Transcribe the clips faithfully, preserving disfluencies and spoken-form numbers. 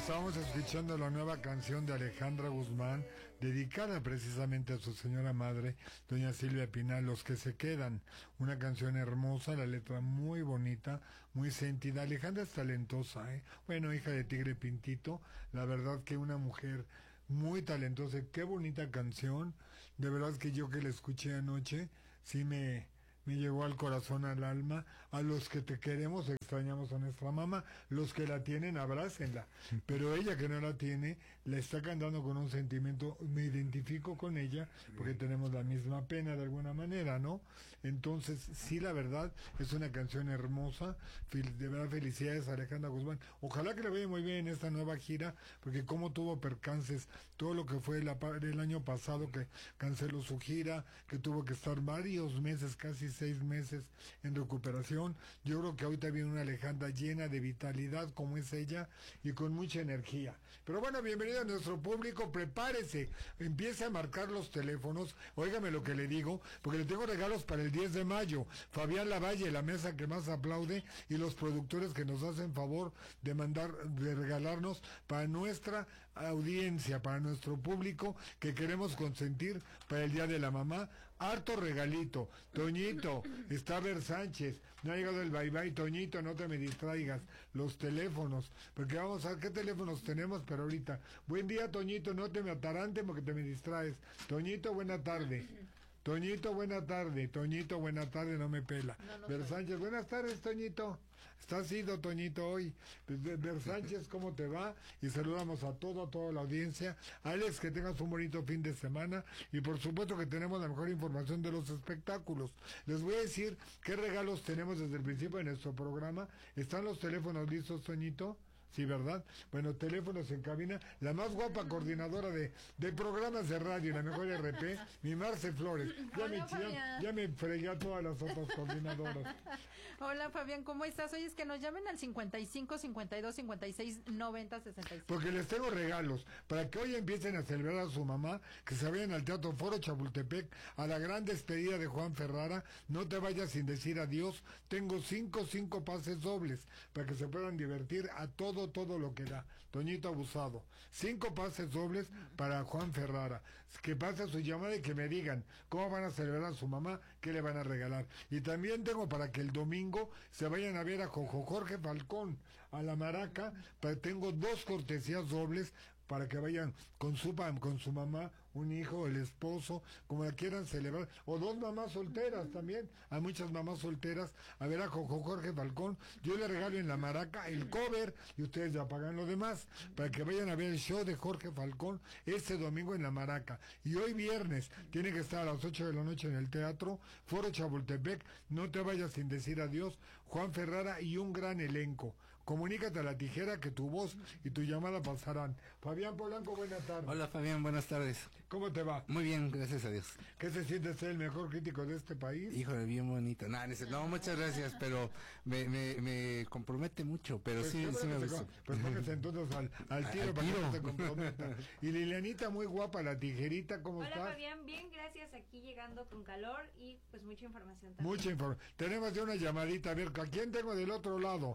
Estamos escuchando la nueva canción de Alejandra Guzmán, dedicada precisamente a su señora madre, doña Silvia Pinal, Los que se quedan. Una canción hermosa, la letra muy bonita, muy sentida. Alejandra es talentosa, ¿eh? Bueno, hija de Tigre Pintito, la verdad que una mujer muy talentosa. Qué bonita canción. De verdad que yo que la escuché anoche, sí me... me llegó al corazón, al alma. A los que te queremos, extrañamos a nuestra mamá. Los que la tienen, abrácenla. Pero ella que no la tiene, la está cantando con un sentimiento. Me identifico con ella, porque tenemos la misma pena de alguna manera, ¿no? Entonces, sí, la verdad, es una canción hermosa. De verdad, felicidades a Alejandra Guzmán. Ojalá que le vaya muy bien en esta nueva gira, porque como tuvo percances, todo lo que fue la, el año pasado, que canceló su gira, que tuvo que estar varios meses, casi seis meses en recuperación. Yo creo que ahorita viene una Alejandra llena de vitalidad como es ella y con mucha energía. Pero bueno, bienvenido a nuestro público, prepárese, empiece a marcar los teléfonos, óigame lo que le digo, porque le tengo regalos para el diez de mayo. Fabián Lavalle, la mesa que más aplaude, y los productores que nos hacen favor de mandar, de regalarnos para nuestra audiencia, para nuestro público que queremos consentir para el Día de la Mamá, harto regalito. Toñito, está Ver Sánchez, no ha llegado el bye bye. Toñito, no te me distraigas, los teléfonos, porque vamos a ver qué teléfonos tenemos, pero ahorita, buen día Toñito, no te me atarantes porque te me distraes. Toñito, buena tarde. Toñito, buena tarde. Toñito, buena tarde, no me pela. No, no Ver Sánchez, buenas tardes, Toñito. Estás ido, Toñito, hoy. Ver Sánchez, ¿cómo te va? Y saludamos a todo, a toda la audiencia. Alex, que tengas un bonito fin de semana. Y por supuesto que tenemos la mejor información de los espectáculos. Les voy a decir qué regalos tenemos desde el principio de nuestro programa. ¿Están los teléfonos listos, Toñito? Sí, ¿verdad? Bueno, teléfonos en cabina, la más guapa coordinadora de, de programas de radio, la mejor R P, mi Marce Flores. Ya, Hola, me, ya, ya me fregué a todas las otras coordinadoras. Hola, Fabián, ¿cómo estás? Oye, es que nos llamen al cincuenta y cinco, cincuenta y dos, cincuenta y seis, noventa, sesenta y cinco. Porque les tengo regalos, para que hoy empiecen a celebrar a su mamá, que se vayan al Teatro Foro Chapultepec, a la gran despedida de Juan Ferrara. No te vayas sin decir adiós. Tengo cinco, cinco pases dobles, para que se puedan divertir a todos todo lo que da. Toñito abusado. Cinco pases dobles para Juan Ferrara. Que pase su llamada y que me digan cómo van a celebrar a su mamá, qué le van a regalar. Y también tengo para que el domingo se vayan a ver a Jojo Jorge Falcón, a la Maraca. Pero tengo dos cortesías dobles para que vayan con su con su mamá, un hijo, el esposo, como la quieran celebrar, o dos mamás solteras también, hay muchas mamás solteras, a ver a Jojo Jorge Falcón. Yo le regalo en la Maraca el cover y ustedes ya pagan lo demás, para que vayan a ver el show de Jorge Falcón este domingo en la Maraca. Y hoy viernes tiene que estar a las ocho de la noche en el Teatro Foro Chapultepec. No te vayas sin decir adiós, Juan Ferrara y un gran elenco. Comunícate a La Tijera que tu voz y tu llamada pasarán. Fabián Polanco, buenas tardes. Hola Fabián, buenas tardes. ¿Cómo te va? Muy bien, gracias a Dios. ¿Qué se siente ser el mejor crítico de este país? Híjole, bien bonito. No, no, no muchas gracias, pero me, me, me compromete mucho, pero pues sí, sí me gusta. Pues póngase entonces al, al tiro al para tiro. que no se comprometa. Y Lilianita, muy guapa, La Tijerita, ¿cómo Hola, estás? Hola Fabián, bien, gracias, aquí llegando con calor y pues mucha información también. Mucha información. Tenemos ya una llamadita, a ver, ¿a quién tengo del otro lado?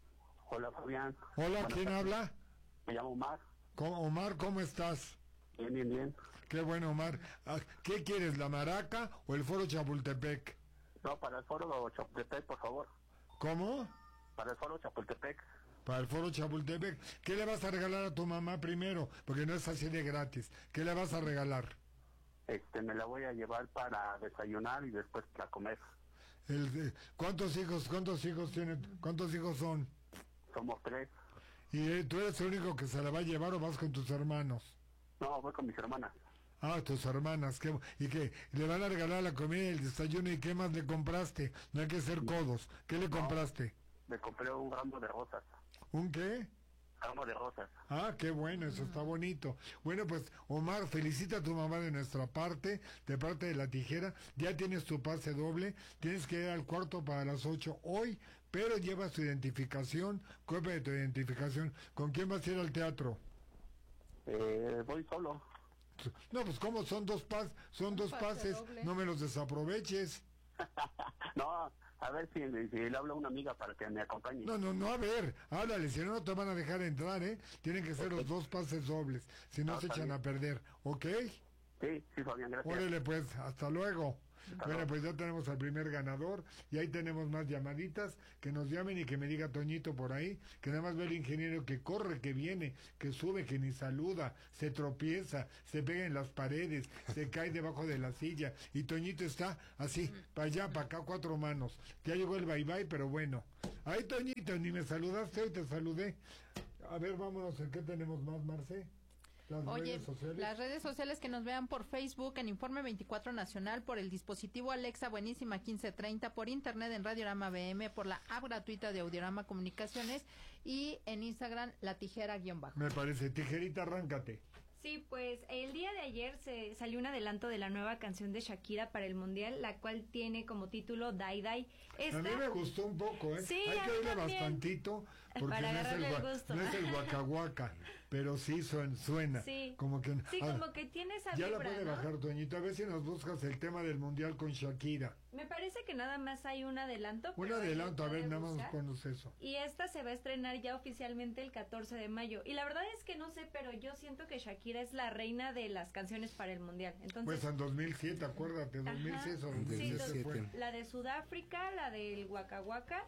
Hola Fabián. Hola, Buenas ¿quién tardes. habla? Me llamo Omar. ¿Cómo, Omar, ¿cómo estás? Bien, bien, bien. Qué bueno, Omar. ¿Qué quieres, la Maraca o el Foro Chapultepec? No, para el foro Chapultepec, por favor. ¿Cómo? Para el foro Chapultepec. Para el Foro Chapultepec. ¿Qué le vas a regalar a tu mamá primero? Porque no es así de gratis. ¿Qué le vas a regalar? Este, me la voy a llevar para desayunar y después para comer. El, ¿Cuántos hijos, cuántos hijos tienen, cuántos hijos son? Somos tres. ¿Y eh, tú eres el único que se la va a llevar o vas con tus hermanos? No, voy con mis hermanas. Ah, tus hermanas. ¿Qué, ¿Y qué? ¿Le van a regalar la comida y el desayuno? ¿Y qué más le compraste? No hay que ser codos. ¿Qué le compraste? No, me compré un ramo de rosas. ¿Un qué? Ramo de rosas. Ah, qué bueno, eso está bonito. Bueno, pues, Omar, felicita a tu mamá de nuestra parte, de parte de La Tijera. Ya tienes tu pase doble, tienes que ir al cuarto para las ocho hoy, pero llevas tu identificación, copia de tu identificación. ¿Con quién vas a ir al teatro? Eh, voy solo. No, pues, ¿cómo son dos pas, son dos pase pases? doble. No me los desaproveches. No, A ver si, si le habla una amiga para que me acompañe. No, no, no, a ver, háblale, si no, no te van a dejar entrar, ¿eh? Tienen que ser los dos pases dobles, si no, No, se está echan bien. a perder, ¿ok? Sí, sí, Fabián, gracias. Órale, pues, hasta luego. Hasta Bueno, luego. pues ya tenemos al primer ganador y ahí tenemos más llamaditas, que nos llamen y que me diga Toñito por ahí, que nada más ve el ingeniero que corre, que viene, que sube, que ni saluda, se tropieza, se pega en las paredes, se cae debajo de la silla y Toñito está así, para allá, para acá, cuatro manos. Ya llegó el bye bye, pero bueno. Ay, Toñito, ni me saludaste, hoy te saludé. A ver, vámonos, ¿en qué tenemos más, Marce? Las Oye, redes sociales. las redes sociales que nos vean por Facebook en Informe veinticuatro Nacional, por el dispositivo Alexa Buenísima quince treinta, por internet en Radiorama B M, por la app gratuita de Audiorama Comunicaciones y en Instagram La Tijera guión bajo. Me parece, tijerita, arráncate. Sí, pues el día de ayer se salió un adelanto de la nueva canción de Shakira para el Mundial, la cual tiene como título Die Die. Esta, A mí me gustó un poco, ¿eh? Sí, Hay a que mí oírle también. bastantito, porque Para no, es el, agarrarle el gua- gusto. no es el guacahuaca, pero sí suena, suena Sí. como que... Sí, Ah, como que tiene esa ya la vibra, puede ¿no? bajar, Toñito, a ver si nos buscas el tema del Mundial con Shakira. Me parece que nada más hay un adelanto. Un pero ahí adelanto, a lo ver, puede nada más buscar. ponos eso. Y esta se va a estrenar ya oficialmente el catorce de mayo. Y la verdad es que no sé, pero yo siento que Shakira es la reina de las canciones para el Mundial. Entonces, Pues en dos mil siete, acuérdate, dos mil seis o Ajá. dos mil siete Sí, fue. la de Sudáfrica, la del Waka Waka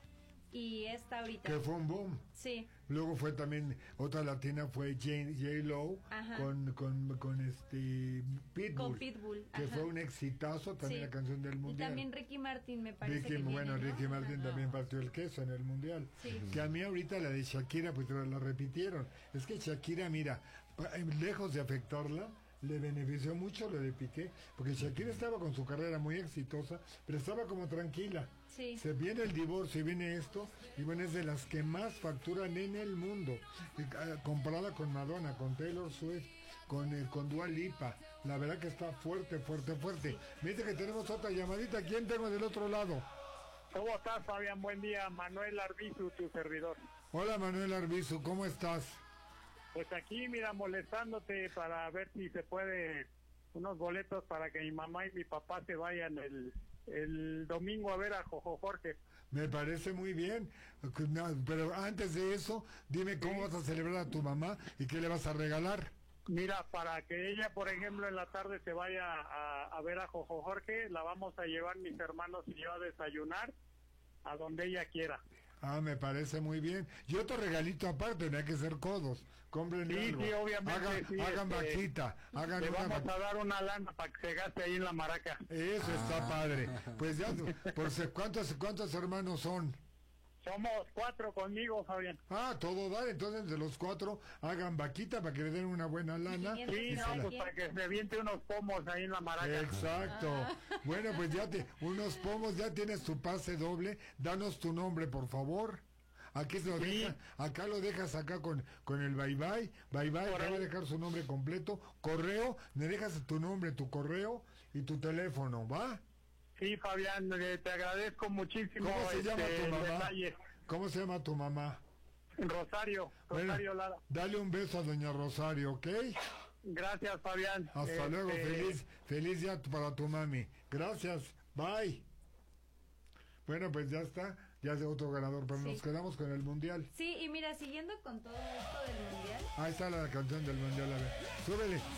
y esta ahorita. Que fue un boom. Sí, Luego fue también, otra latina fue Jane- J-Lo Ajá. con, con, con este Pitbull. con Pitbull. Que ajá. fue un exitazo, también Sí. la canción del Y Mundial. también Ricky Martin me parece Ricky, que bueno, viene, ¿no? Ricky Martin Ajá. también partió el queso en el Mundial. Sí. Que a mí ahorita la de Shakira, pues la repitieron. Es que Shakira, mira, pa- eh, lejos de afectarla, le benefició mucho lo de Piqué, porque Shakira estaba con su carrera muy exitosa, pero estaba como tranquila. Sí. Se viene el divorcio y viene esto, y bueno, es de las que más facturan en el mundo, y, ah, comparada con Madonna, con Taylor Swift, con, eh, con Dua Lipa. La verdad que está fuerte, fuerte, fuerte. Me dice que tenemos otra llamadita. ¿Quién tengo del otro lado? ¿Cómo estás, Fabián? Buen día. Manuel Arbizu, tu servidor. Hola Manuel Arbizu, ¿cómo estás? Pues aquí, mira, molestándote para ver si se puede unos boletos para que mi mamá y mi papá se vayan el, el domingo a ver a Jojo Jorge. Me parece muy bien, no, pero antes de eso, dime cómo vas a celebrar a tu mamá y qué le vas a regalar. Mira, para que ella, por ejemplo, en la tarde se vaya a, a ver a Jojo Jorge, la vamos a llevar mis hermanos y yo a desayunar a donde ella quiera. Ah, me parece muy bien. Y otro regalito aparte, no hay que ser codos. Compren Sí, algo. sí, obviamente, Hagan, sí, hagan este, vaquita, hagan Le una vamos va- a dar una lana para que se gaste ahí en la maraca. Eso está padre. Pues ya, por si- ¿cuántos, ¿cuántos hermanos son? Somos cuatro conmigo, Fabián. Ah, todo dar, entonces de los cuatro hagan vaquita para que le den una buena lana. Sí, Sí, y se no, la- pues para que se viente unos pomos ahí en la maraca. Exacto. Bueno, pues ya te, unos pomos, ya tienes tu pase doble. Danos tu nombre, por favor. Aquí se lo Sí. deja, acá lo dejas acá con, con el bye bye, bye bye, Por acá va a ahí. dejar su nombre completo, correo, me dejas tu nombre, tu correo y tu teléfono, ¿va? Sí, Fabián, eh, te agradezco muchísimo ¿Cómo se este, llama tu el mamá? detalle. ¿Cómo se llama tu mamá? Rosario, Bueno, Rosario Lara. dale un beso a doña Rosario, ¿ok? Gracias, Fabián. Hasta Este, luego, feliz, feliz día para tu mami. Gracias, bye. Bueno, pues ya está, ya es otro ganador, pero Sí. nos quedamos con el mundial. Sí, y mira, siguiendo con todo esto del Mundial, Ahí está la canción del mundial, a ver. Súbele.